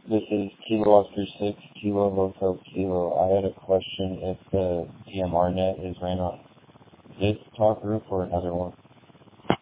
This is Kilo Oscar 6, Kilo Hotel Kilo. I had a question if the DMR net is ran on this talk group or another one.